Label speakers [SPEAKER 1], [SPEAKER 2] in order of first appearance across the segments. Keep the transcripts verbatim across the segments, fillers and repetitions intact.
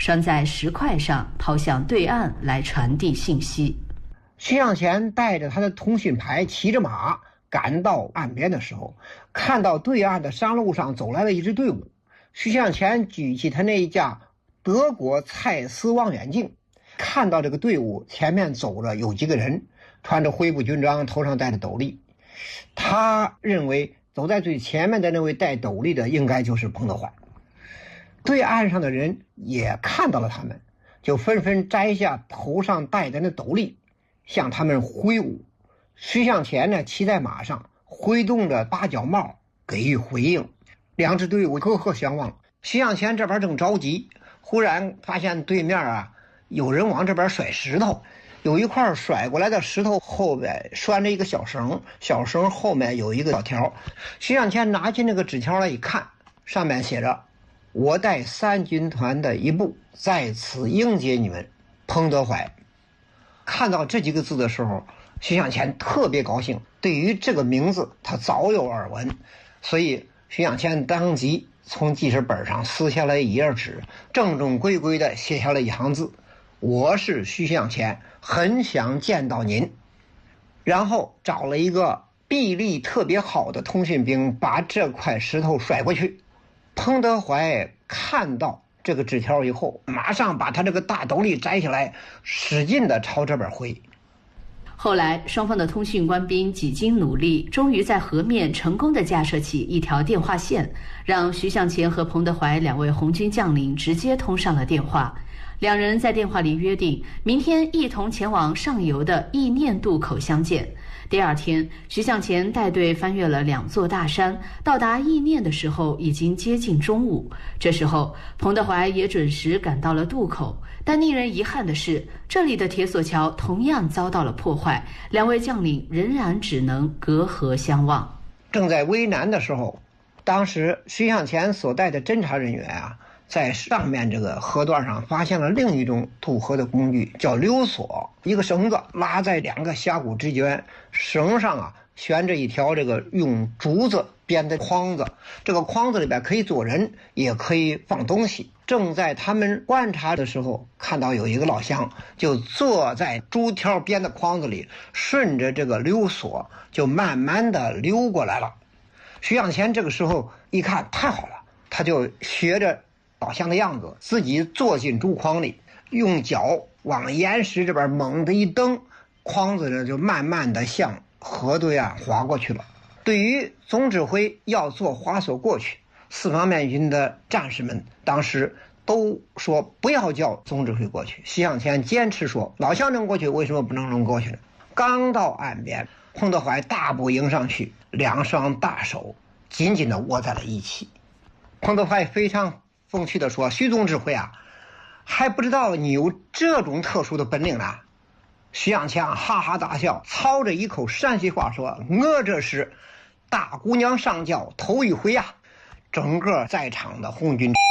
[SPEAKER 1] 拴在石块上，抛向对岸来传递信息。
[SPEAKER 2] 徐向前带着他的通讯牌，骑着马赶到岸边的时候，看到对岸的山路上走来了一支队伍。徐向前举起他那一架德国蔡司望远镜，看到这个队伍前面走着有几个人，穿着灰布军装，头上戴着斗笠。他认为走在最前面的那位戴斗笠的应该就是彭德怀。对岸上的人也看到了他们，就纷纷摘下头上戴的那斗笠向他们挥舞。徐向前呢，骑在马上，挥动着八角帽给予回应。两支队伍隔河相望。徐向前这边正着急，忽然发现对面啊有人往这边甩石头，有一块甩过来的石头后面拴着一个小绳，小绳后面有一个小条。徐向前拿起那个纸条来一看，上面写着：我带三军团的一部在此迎接你们，彭德怀。看到这几个字的时候，徐向前特别高兴，对于这个名字他早有耳闻，所以徐向前当即从记事本上撕下了一页纸，正正规规的写下了一行字：我是徐向前，很想见到您。然后找了一个臂力特别好的通讯兵，把这块石头甩过去。彭德怀看到这个纸条以后，马上把他这个大斗笠摘下来，使劲的朝这边挥。
[SPEAKER 1] 后来双方的通讯官兵几经努力，终于在河面成功地架设起一条电话线，让徐向前和彭德怀两位红军将领直接通上了电话。两人在电话里约定明天一同前往上游的意念渡口相见。第二天，徐向前带队翻越了两座大山，到达意念的时候已经接近中午。这时候彭德怀也准时赶到了渡口，但令人遗憾的是，这里的铁索桥同样遭到了破坏，两位将领仍然只能隔河相望。
[SPEAKER 2] 正在为难的时候，当时徐向前所带的侦察人员啊，在上面这个河段上发现了另一种渡河的工具，叫溜索，一个绳子拉在两个峡谷之间，绳上啊悬着一条这个用竹子编的筐子，这个筐子里边可以坐人，也可以放东西。正在他们观察的时候，看到有一个老乡就坐在竹条编的筐子里，顺着这个溜索就慢慢的溜过来了。徐向前这个时候一看，太好了，他就学着老乡的样子，自己坐进竹筐里，用脚往岩石这边猛地一蹬，筐子呢就慢慢的向河对岸滑过去了。对于总指挥要做滑索过去，四方面军的战士们当时都说不要叫总指挥过去。徐向前坚持说，老乡能过去，为什么不能能过去呢？刚到岸边，彭德怀大步迎上去，两双大手紧紧地握在了一起。彭德怀非常风趣地说，徐总指挥啊，还不知道你有这种特殊的本领呢。徐向前哈哈大笑，操着一口山西话说，我这是大姑娘上轿头一回啊。整个在场的红军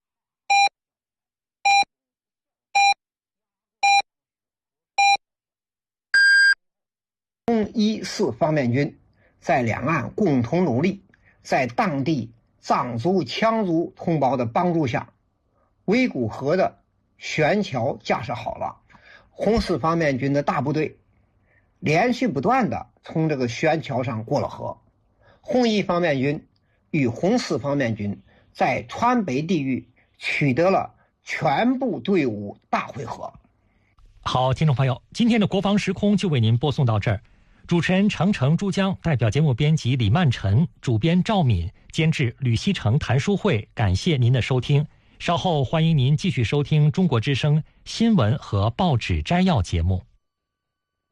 [SPEAKER 2] 红一四方面军在两岸共同努力，在当地藏族羌族同胞的帮助下，维古河的悬桥架设好了。红四方面军的大部队连续不断的从这个悬桥上过了河。红一方面军与红四方面军在川北地域取得了全部队伍大会合。
[SPEAKER 3] 好，听众朋友，今天的国防时空就为您播送到这儿。主持人程程、珠江，代表节目编辑李曼晨，主编赵敏，监制吕希成、谭书慧，感谢您的收听。稍后欢迎您继续收听中国之声新闻和报纸摘要节目。